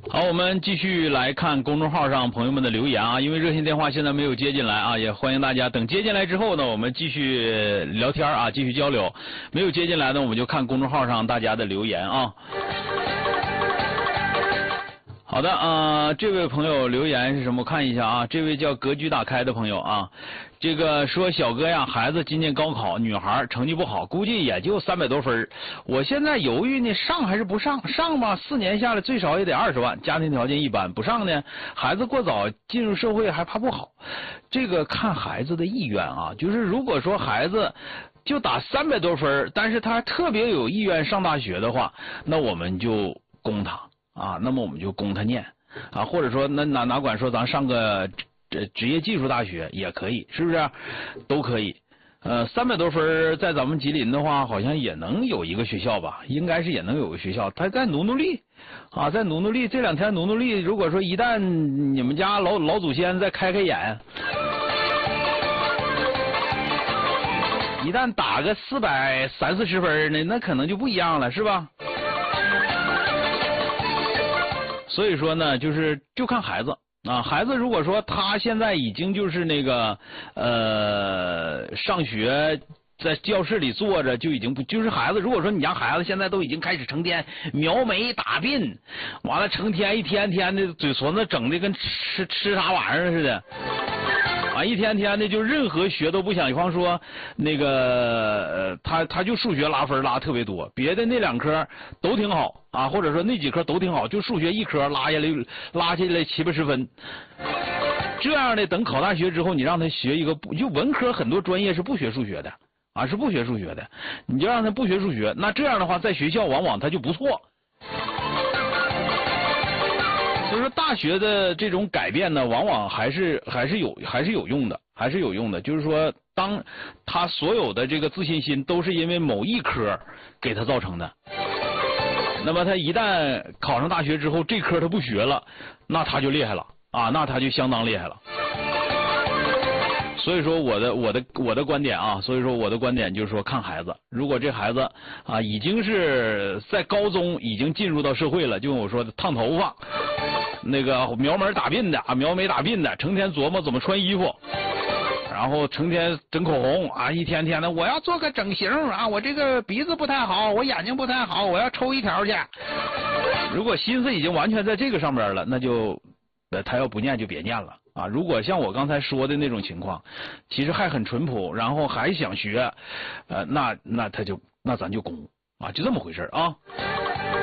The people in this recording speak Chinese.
好，我们继续来看公众号上朋友们的留言啊，因为热线电话现在没有接进来啊，也欢迎大家等接进来之后呢，我们继续聊天啊，继续交流。没有接进来呢，我们就看公众号上大家的留言啊。好的这位朋友留言是什么？我看一下啊，这位叫格局打开的朋友啊，这个说小哥呀，孩子今年高考，女孩成绩不好，估计也就300多分。我现在犹豫呢，上还是不上？上吧，4年下来最少也得20万，家庭条件一般；不上呢，孩子过早进入社会还怕不好。这个看孩子的意愿啊，就是如果说孩子就打300多分，但是他特别有意愿上大学的话，那我们就供他。那么我们就供他念啊，或者说那哪管说咱上个职业技术大学也可以，是不是？都可以。300多分在咱们吉林的话，好像也能有一个学校吧？应该是也能有个学校。他再努力啊，再努力，这2天努力。如果说一旦你们家老祖先再开眼，一旦打个430-440分呢，那可能就不一样了，是吧？所以说呢，就看孩子啊，孩子如果说他现在已经就是那个上学在教室里坐着就已经不，就是孩子如果说你家孩子现在都已经开始成天描眉打鬓，完了成天一天的嘴唇子整的跟吃啥玩意儿似的。一天的就任何学都不想，比方说那个他就数学拉分拉特别多，别的那2科都挺好啊，或者说那几科都挺好，就数学1科拉下来70-80分。这样的等考大学之后，你让他学一个就文科很多专业是不学数学的啊，是不学数学的，你就让他不学数学，那这样的话在学校往往他就不错。所以说大学的这种改变呢，往往还是有用的，就是说当他所有的这个自信心都是因为某一科给他造成的，那么他一旦考上大学之后，这科他不学了，那他就厉害了啊，那他就相当厉害了。所以说我的观点啊，所以说我的观点就是说看孩子，如果这孩子啊已经是在高中已经进入到社会了，就跟我说的烫头发，那个描眉打鬓的，成天琢磨怎么穿衣服，然后成天整口红啊，一天的我要做个整形啊，我这个鼻子不太好，我眼睛不太好，我要抽一条去。如果心思已经完全在这个上边了，那就他要不念就别念了啊。如果像我刚才说的那种情况，其实还很淳朴，然后还想学，那咱就攻啊，就这么回事啊。